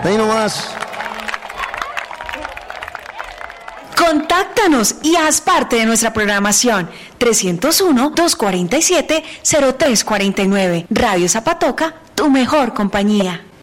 Ahí nomás. Contáctanos y haz parte de nuestra programación. 301-247-0349. Radio Zapatoca, tu mejor compañía.